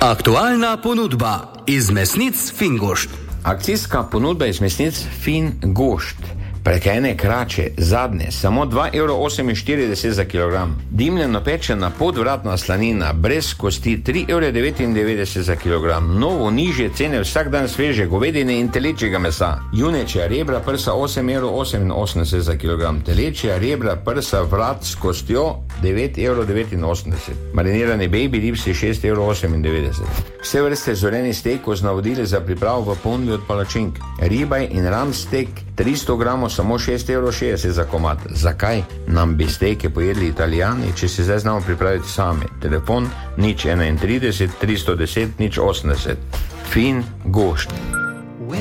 Aktualna ponudba iz mesnic Fingošt. Akcijska ponudba iz mesnic Fingošt. Prekajene krače, zadnje, samo 2,48 € za kilogram. Dimljeno pečena podvratna slanina, brez kosti, 3,99 € za kilogram. Novo nižje cene vsak dan sveže govedine in telečjega mesa. Junečja rebra prsa 8,88 € za kilogram. Telečja rebra prsa vrat s kostjo 9,89 €. Marinirani baby ribsi 6,98 €. Vse vrste zorenih stekov z navodili za pripravo v ponudbi od palačink. Ribaj in ram stek 300 gramov, samo 6,60 € za komad. Zakaj nam bi steke pojedli Italijani, če si zdaj znamo pripraviti sami? Telefon 031 310 080. Fingošt.